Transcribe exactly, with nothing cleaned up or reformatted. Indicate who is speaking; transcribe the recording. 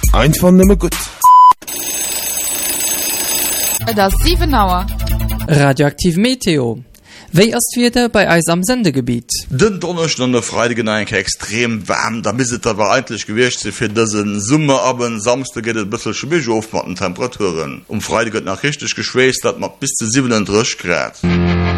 Speaker 1: einfach nimmer gut.
Speaker 2: Das ist sieben Uhr.
Speaker 3: Radioaktiv Meteo. Wéi ass wieder bei eis am Sendegebiet?
Speaker 4: Den Donnerstag an der Freitag enke extrem warm, da bis da war eigentlich gewircht fir dëssen Summe aben Samstag geht et bëssel schwich auf mat den Temperaturen. Um Freitag gëtt nach richtig geschwéist, dat mat bis zu siebenunddreißig Grad.